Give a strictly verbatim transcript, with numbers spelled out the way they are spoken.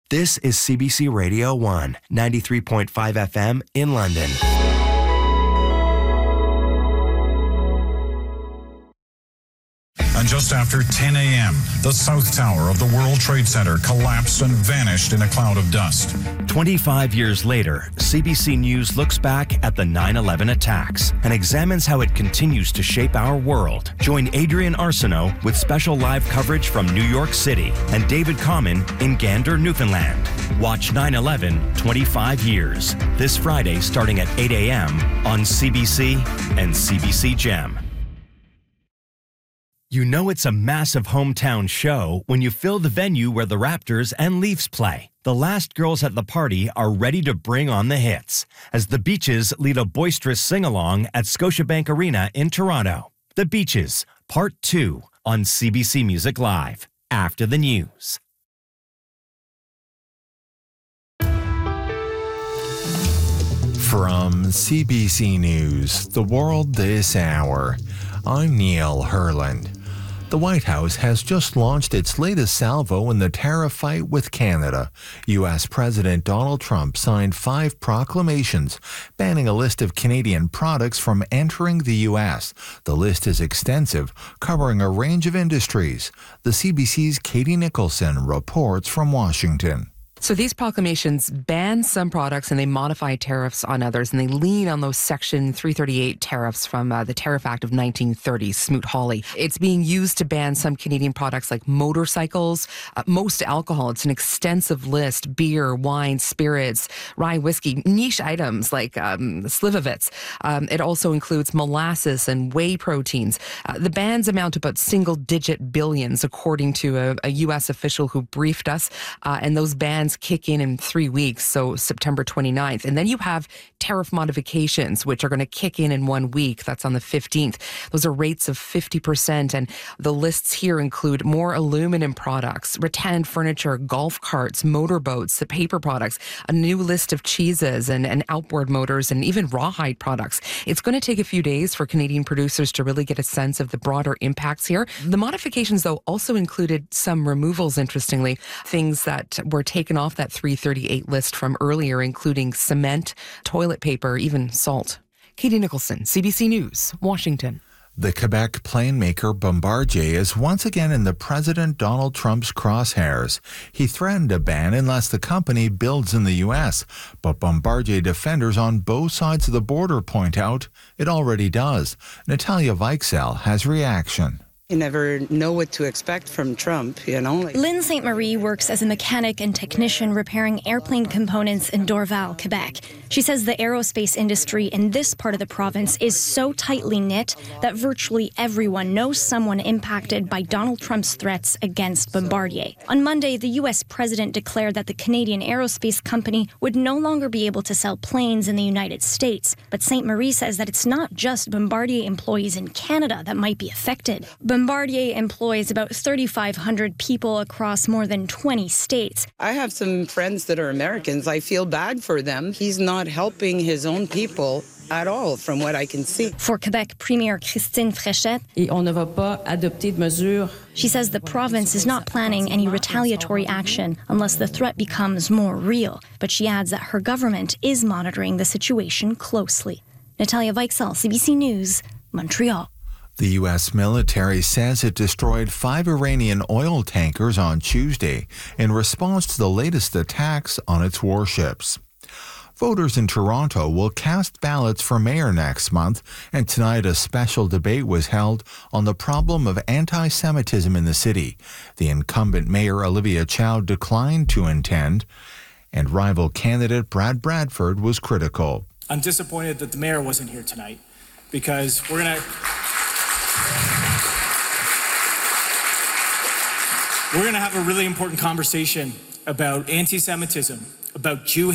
This is C B C Radio one, ninety-three point five F M in London. And just after ten a.m., the South Tower of the World Trade Center collapsed and vanished in a cloud of dust. twenty-five years later, C B C News looks back at the nine eleven attacks and examines how it continues to shape our world. Join Adrian Arsenault with special live coverage from New York City and David Common in Gander, Newfoundland. Watch nine eleven twenty-five years, this Friday starting at eight a.m. on C B C and C B C Gem. You know it's a massive hometown show when you fill the venue where the Raptors and Leafs play. The last girls at the party are ready to bring on the hits as the Beaches lead a boisterous sing-along at Scotiabank Arena in Toronto. The Beaches, Part two on C B C Music Live, after the news. From C B C News, The World This Hour, I'm Neil Herland. The White House has just launched its latest salvo in the tariff fight with Canada. U S President Donald Trump signed five proclamations banning a list of Canadian products from entering the U S. The list is extensive, covering a range of industries. The C B C's Katie Nicholson reports from Washington. So these proclamations ban some products and they modify tariffs on others, and they lean on those Section three thirty-eight tariffs from uh, the Tariff Act of nineteen thirty, Smoot-Hawley. It's being used to ban some Canadian products like motorcycles, uh, most alcohol. It's an extensive list: beer, wine, spirits, rye whiskey, niche items like um, Slivovitz. Um, it also includes molasses and whey proteins. Uh, the bans amount to about single-digit billions, according to a, a U S official who briefed us, uh, and those bans kick in in three weeks, so September twenty-ninth. And then you have tariff modifications, which are going to kick in in one week. That's on the fifteenth. Those are rates of fifty percent. And the lists here include more aluminum products, rattan furniture, golf carts, motorboats, the paper products, a new list of cheeses and, and outboard motors, and even rawhide products. It's going to take a few days for Canadian producers to really get a sense of the broader impacts here. The modifications, though, also included some removals, interestingly, things that were taken off that three thirty-eight list from earlier, including cement, toilet paper, even salt. Katie Nicholson, C B C News, Washington. The Quebec plane maker Bombardier is once again in the President Donald Trump's crosshairs. He threatened a ban unless the company builds in the U S, but Bombardier defenders on both sides of the border point out it already does. Natalia Weichsel has reaction. You never know what to expect from Trump, you know. Like Lynn Saint Marie works as a mechanic and technician repairing airplane components in Dorval, Quebec. She says the aerospace industry in this part of the province is so tightly knit that virtually everyone knows someone impacted by Donald Trump's threats against Bombardier. On Monday, the U S president declared that the Canadian aerospace company would no longer be able to sell planes in the United States. But Saint Marie says that it's not just Bombardier employees in Canada that might be affected. Bombardier employs about thirty-five hundred people across more than twenty states. I have some friends that are Americans. I feel bad for them. He's not helping his own people at all, from what I can see. For Quebec Premier Christine Fréchette, Et on ne va pas adopter de mesures. She says the province is not planning any retaliatory action unless the threat becomes more real. But she adds that her government is monitoring the situation closely. Natalia Weichsel, C B C News, Montreal. The U S military says it destroyed five Iranian oil tankers on Tuesday in response to the latest attacks on its warships. Voters in Toronto will cast ballots for mayor next month, and tonight a special debate was held on the problem of anti-Semitism in the city. The incumbent mayor, Olivia Chow, declined to attend, and rival candidate Brad Bradford was critical. I'm disappointed that the mayor wasn't here tonight, because we're going to... We're going to have a really important conversation about anti-Semitism, about Jew